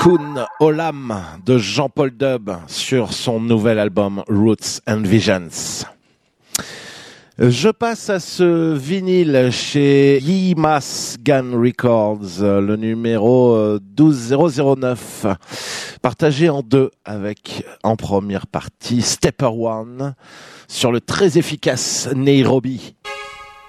Tikkun Olam de Jean-Paul Dub sur son nouvel album Roots and Visions. Je passe à ce vinyle chez Yimas Gan Records, le numéro 12009, partagé en deux avec, en première partie, Stepper One sur le très efficace Nairobi.